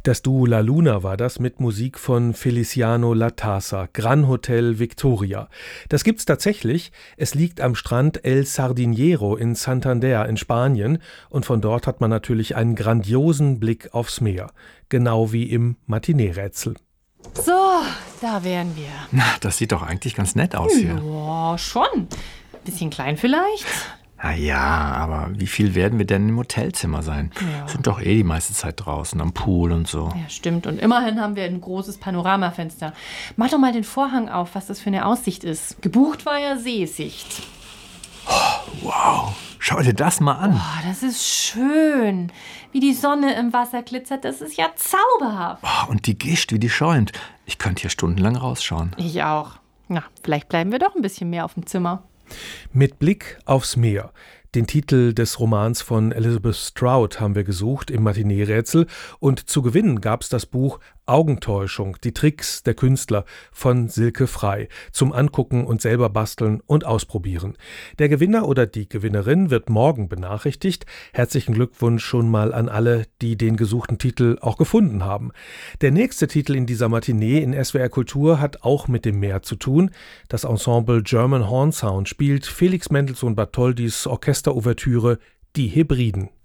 Das Duo La Luna war das mit Musik von Feliciano Latasa, Gran Hotel Victoria. Das gibt's tatsächlich. Es liegt am Strand El Sardinero in Santander in Spanien und von dort hat man natürlich einen grandiosen Blick aufs Meer. Genau wie im Matinee-Rätsel. So, da wären wir. Na, das sieht doch eigentlich ganz nett aus hier. Ja, schon. Bisschen klein vielleicht. Na ja, aber wie viel werden wir denn im Hotelzimmer sein? Ja. Sind doch die meiste Zeit draußen am Pool und so. Ja, stimmt. Und immerhin haben wir ein großes Panoramafenster. Mach doch mal den Vorhang auf, was das für eine Aussicht ist. Gebucht war ja Seesicht. Wow, schau dir das mal an. Oh, das ist schön. Wie die Sonne im Wasser glitzert, das ist ja zauberhaft. Oh, und die Gischt, wie die schäumt. Ich könnte hier stundenlang rausschauen. Ich auch. Na, vielleicht bleiben wir doch ein bisschen mehr auf dem Zimmer. Mit Blick aufs Meer. Den Titel des Romans von Elizabeth Strout haben wir gesucht im Matinee-Rätsel und zu gewinnen gab's das Buch Augentäuschung, die Tricks der Künstler von Silke Frey zum Angucken und selber basteln und ausprobieren. Der Gewinner oder die Gewinnerin wird morgen benachrichtigt. Herzlichen Glückwunsch schon mal an alle, die den gesuchten Titel auch gefunden haben. Der nächste Titel in dieser Matinee in SWR Kultur hat auch mit dem Meer zu tun. Das Ensemble German Horn Sound spielt Felix Mendelssohn Bartholdys Orchesterouvertüre Die Hebriden.